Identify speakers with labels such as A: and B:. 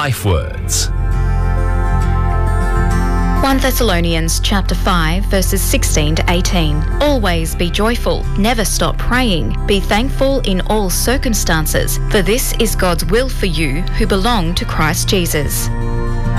A: Life Words.
B: 1 Thessalonians chapter 5 verses 16 to 18. Always be joyful, never stop praying, be thankful in all circumstances, for this is God's will for you who belong to Christ Jesus.